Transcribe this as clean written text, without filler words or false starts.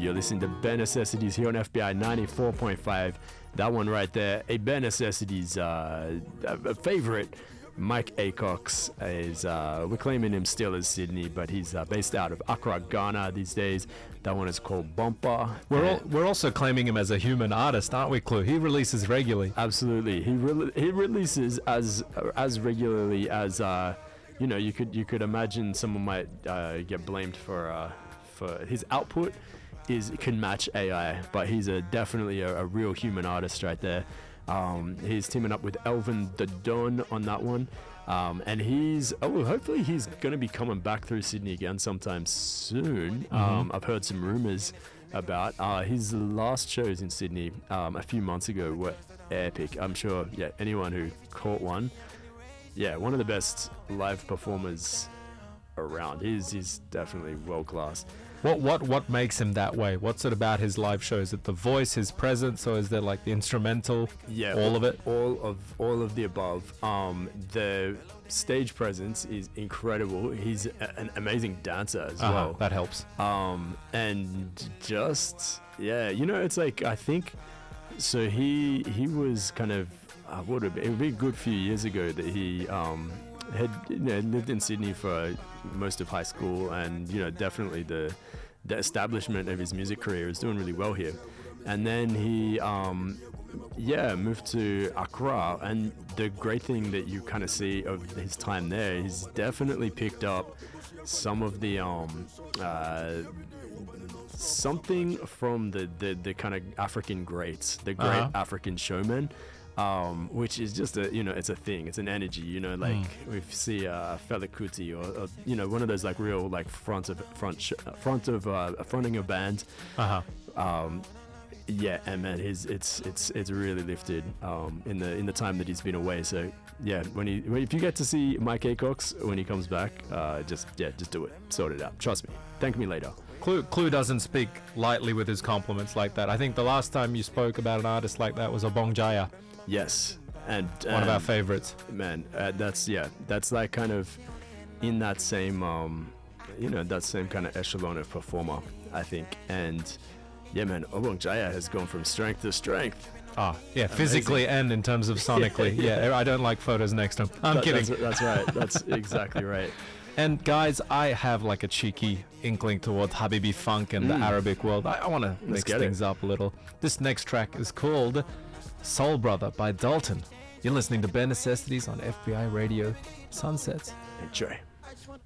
You're listening to Bare Necessities here on FBI 94.5. That one right there, a Bare Necessities a favorite. Mike Acox is, we're claiming him still as Sydney, but he's based out of Accra, Ghana these days. That one is called Bumper. We're also claiming him as a human artist, aren't we, Clue? He releases regularly. Absolutely. He releases as regularly as, you could imagine someone might get blamed for his output can match AI, but he's definitely a real human artist right there. He's teaming up with Elvin the Don on that one. And hopefully he's going to be coming back through Sydney again sometime soon. I've heard some rumors about his last shows in Sydney a few months ago were epic. I'm sure, anyone who caught one, one of the best live performers around. He's definitely world class. What makes him that way? What's it about his live show? Is it the voice, his presence, or is there like the instrumental? Yeah, all of it. All of the above. The stage presence is incredible. He's an amazing dancer as well. That helps. And just it's like, I think so. He was kind of it would be a good few years ago that he had lived in Sydney for most of high school, and definitely the establishment of his music career is doing really well here. And then he moved to Accra, and the great thing that you kind of see of his time there, he's definitely picked up some of the something from the kind of African greats, the great African showmen. Which is just it's a thing. It's an energy, like we see Fela Kuti or one of those like real like fronting a band. And man, it's really lifted in the time that he's been away. So if you get to see Mike Acox when he comes back, just do it, sort it out. Trust me. Thank me later. Clue doesn't speak lightly with his compliments like that. I think the last time you spoke about an artist like that was Obong Jaya. Yes, and one of our favorites. Man, that's like kind of in that same that same kind of echelon of performer, I think. And man, Obong Jaya has gone from strength to strength. Amazing. Physically and in terms of sonically. I don't like photos next to him. I'm kidding. That's right. That's exactly right. And guys, I have like a cheeky inkling towards Habibi Funk and the Arabic world. I want to mix things up a little. This next track is called Soul Brother by Dalton. You're listening to Bare Necessities on FBI Radio Sunsets. Enjoy. I just want